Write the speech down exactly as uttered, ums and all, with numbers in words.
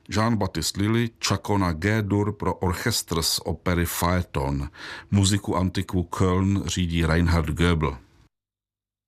Jean-Baptiste Lully, Chacona G-dur pro orchestr z opery Phaeton. Muziku Antiku Köln řídí Reinhard Goebel.